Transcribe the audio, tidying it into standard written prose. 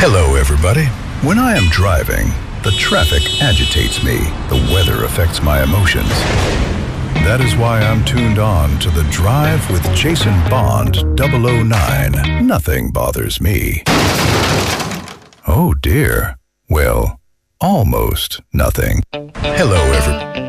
Hello, everybody. When I am driving, the traffic agitates me. The weather affects my emotions. That is why I'm tuned on to The Drive with Jason Bond, 009. Nothing bothers me. Oh, dear. Well, almost nothing. Hello, everybody.